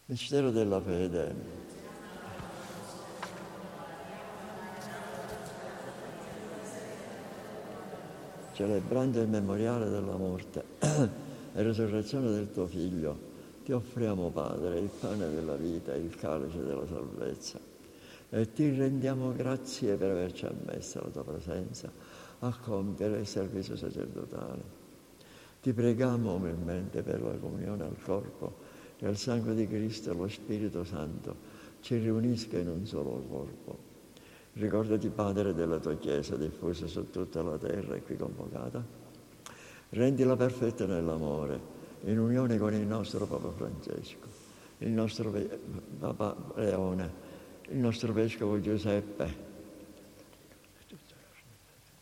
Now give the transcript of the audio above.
Mistero della fede. Celebrando il memoriale della morte e resurrezione del tuo Figlio, ti offriamo, Padre, il pane della vita e il calice della salvezza. E ti rendiamo grazie per averci ammesso alla tua presenza a compiere il servizio sacerdotale. Ti preghiamo umilmente per la comunione al corpo e al sangue di Cristo e lo Spirito Santo ci riunisca in un solo corpo. Ricordati, Padre, della tua Chiesa diffusa su tutta la terra e qui convocata. Rendila perfetta nell'amore, in unione con il nostro Papa Francesco, il nostro Papa Leone, il nostro Vescovo Giuseppe,